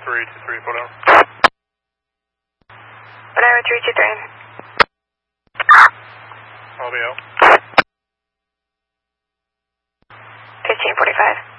323, put out. Whatever, 323. I'll be out. 1545.